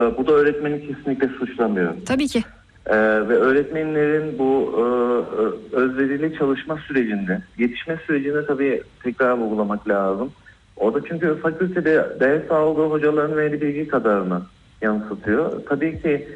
Burada öğretmeni kesinlikle suçlamıyorum. Tabii ki. Ve öğretmenlerin bu özverili çalışma sürecinde, yetişme sürecinde tabii tekrar vurgulamak lazım. Orada çünkü fakültede ders aldığı hocaların verdiği bilgi kadarını yansıtıyor. Tabii ki